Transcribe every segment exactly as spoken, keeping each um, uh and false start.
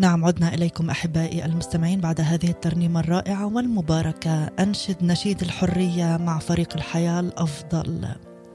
نعم، عدنا إليكم أحبائي المستمعين بعد هذه الترنيمة الرائعة والمباركة. أنشد نشيد الحرية مع فريق الحياة الأفضل.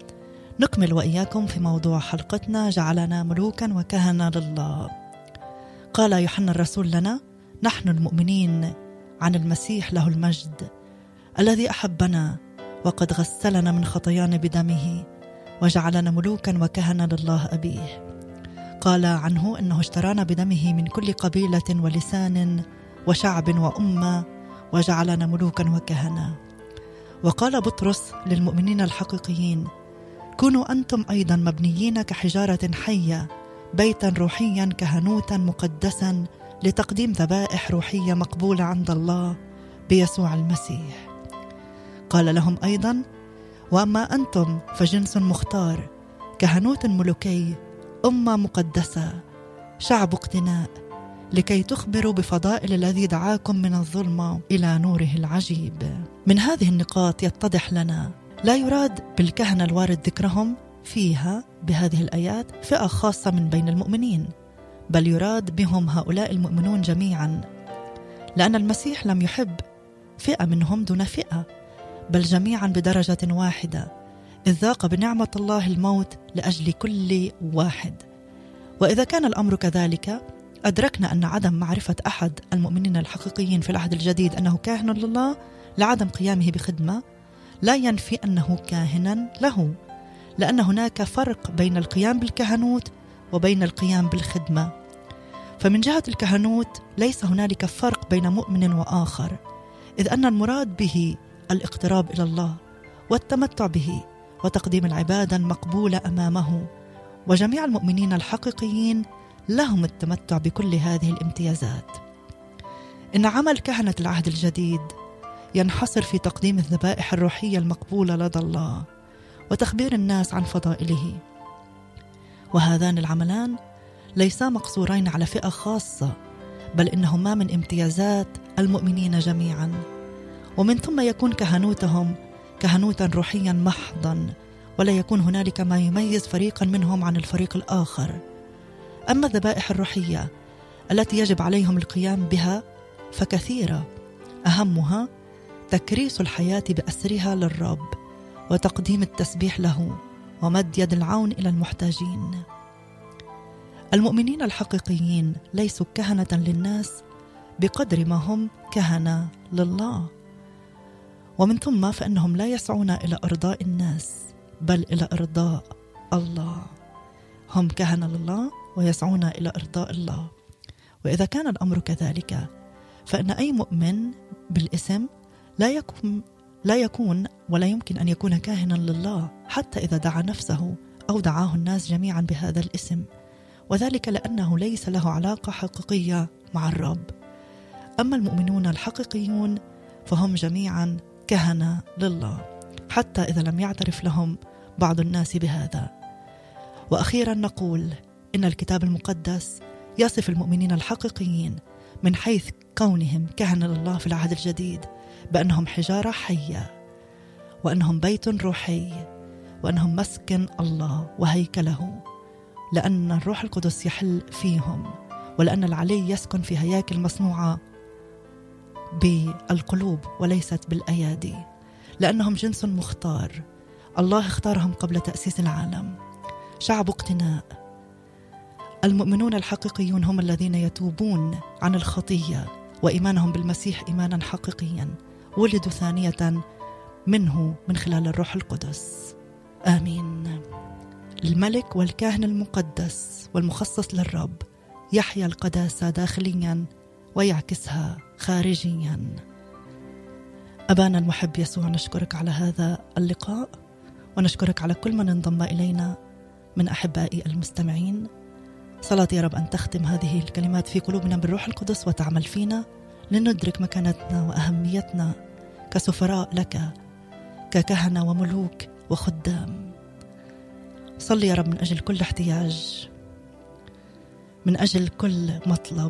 نكمل وإياكم في موضوع حلقتنا: جعلنا ملوكا وكهنة لله. قال يوحنا الرسول لنا: نحن المؤمنين عن المسيح له المجد الذي أحبنا وقد غسلنا من خطايانا بدمه وجعلنا ملوكا وكهنة لله أبيه. قال عنه إنه اشترانا بدمه من كل قبيلة ولسان وشعب وأمة وجعلنا ملوكا وكهنة. وقال بطرس للمؤمنين الحقيقيين: كونوا أنتم أيضا مبنيين كحجارة حية بيتا روحيا كهنوتا مقدسا لتقديم ذبائح روحية مقبولة عند الله بيسوع المسيح. قال لهم أيضا: وأما أنتم فجنس مختار، كهنوت ملوكي، أمة مقدسة، شعب اقتناء، لكي تخبروا بفضائل الذي دعاكم من الظلمة إلى نوره العجيب. من هذه النقاط يتضح لنا لا يراد بالكهنة الوارد ذكرهم فيها بهذه الآيات فئة خاصة من بين المؤمنين، بل يراد بهم هؤلاء المؤمنون جميعا، لأن المسيح لم يحب فئة منهم دون فئة، بل جميعا بدرجة واحدة، إذ ذاق بنعمة الله الموت لأجل كل واحد. وإذا كان الأمر كذلك، أدركنا أن عدم معرفة أحد المؤمنين الحقيقيين في العهد الجديد أنه كاهن لله لعدم قيامه بخدمة لا ينفي أنه كاهنا له، لأن هناك فرق بين القيام بالكهنوت وبين القيام بالخدمة. فمن جهة الكهنوت ليس هنالك فرق بين مؤمن وآخر، إذ أن المراد به الاقتراب إلى الله والتمتع به وتقديم العبادة المقبولة أمامه، وجميع المؤمنين الحقيقيين لهم التمتع بكل هذه الامتيازات. إن عمل كهنة العهد الجديد ينحصر في تقديم الذبائح الروحية المقبولة لدى الله وتخبير الناس عن فضائله، وهذان العملان ليسا مقصورين على فئة خاصة، بل إنهما من امتيازات المؤمنين جميعا. ومن ثم يكون كهنوتهم كهنوتا روحيا محضا، ولا يكون هنالك ما يميز فريقا منهم عن الفريق الآخر. أما الذبائح الروحية التي يجب عليهم القيام بها فكثيرة، أهمها تكريس الحياة بأسرها للرب وتقديم التسبيح له ومد يد العون إلى المحتاجين. المؤمنين الحقيقيين ليسوا كهنة للناس بقدر ما هم كهنة لله، ومن ثم فإنهم لا يسعون إلى إرضاء الناس بل إلى إرضاء الله. هم كهنة لله ويسعون إلى إرضاء الله. وإذا كان الأمر كذلك، فإن أي مؤمن بالاسم لا يكون لا يكون ولا يمكن أن يكون كاهنا لله، حتى إذا دعا نفسه أو دعاه الناس جميعا بهذا الاسم، وذلك لأنه ليس له علاقة حقيقية مع الرب. أما المؤمنون الحقيقيون فهم جميعا كهنة لله، حتى إذا لم يعترف لهم بعض الناس بهذا. وأخيرا نقول إن الكتاب المقدس يصف المؤمنين الحقيقيين من حيث كونهم كهنة لله في العهد الجديد بأنهم حجارة حية، وأنهم بيت روحي، وأنهم مسكن الله وهيكله، لأن الروح القدس يحل فيهم، ولأن العلي يسكن في هياكل مصنوعة بالقلوب وليست بالأيادي، لأنهم جنس مختار، الله اختارهم قبل تأسيس العالم، شعب اقتناء. المؤمنون الحقيقيون هم الذين يتوبون عن الخطية وإيمانهم بالمسيح إيمانا حقيقيا، ولدوا ثانية منه من خلال الروح القدس. آمين. الملك والكاهن المقدس والمخصص للرب يحيا القداسة داخليا ويعكسها خارجيا. أبانا المحب يسوع، نشكرك على هذا اللقاء، ونشكرك على كل من انضم إلينا من أحبائي المستمعين. صلاتي يا رب أن تختم هذه الكلمات في قلوبنا بالروح القدس وتعمل فينا لندرك مكانتنا وأهميتنا كسفراء لك، ككهنة وملوك وخدام. صلي يا رب من أجل كل احتياج، من أجل كل مطلب،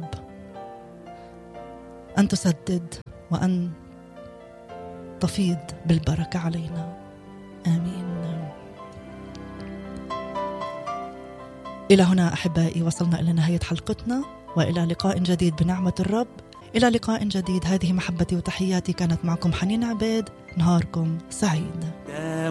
أن تسدد وأن تفيض بالبركة علينا. آمين. إلى هنا أحبائي وصلنا إلى نهاية حلقتنا، وإلى لقاء جديد بنعمة الرب. إلى لقاء جديد. هذه محبتي وتحياتي، كانت معكم حنين عبيد. نهاركم سعيد.